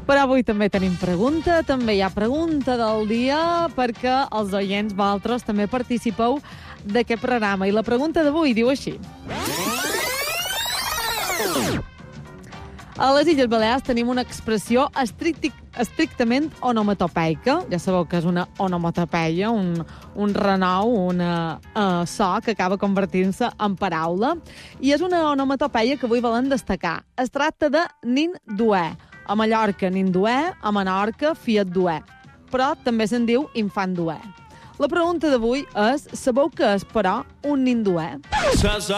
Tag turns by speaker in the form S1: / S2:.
S1: Però avui també tenim pregunta, també hi ha pregunta del dia, perquè els oients, vosaltres, també participeu d'aquest programa. I la pregunta d'avui diu així. A les Illes Balears tenim una expressió estrictament onomatopeica. Ja sabeu que és una onomatopeia, un renou, una so que acaba convertint-se en paraula. I és una onomatopeia que avui volen destacar. Es tracta de nin duer. A Mallorca, nin duer, a Menorca, fiat duer. Però també se'n diu infant duer. La pregunta d'avui és, sabeu què és, però, un nin duer?